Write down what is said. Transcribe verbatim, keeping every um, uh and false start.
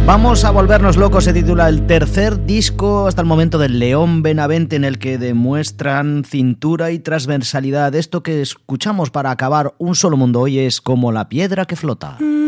Vamos a volvernos locos, se titula el tercer disco hasta el momento del León Benavente, en el que demuestran cintura y transversalidad. Esto que escuchamos para acabar Un Solo Mundo hoy es Como la piedra que flota.